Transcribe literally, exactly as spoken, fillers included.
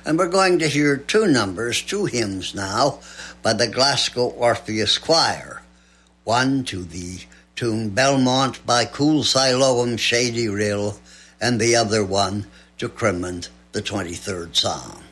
And we're going to hear two numbers, two hymns now, by the Glasgow Orpheus Choir. One to the tune Belmont by Cool Siloam Shady Rill, and the other one to Crimond, the twenty-third Psalm.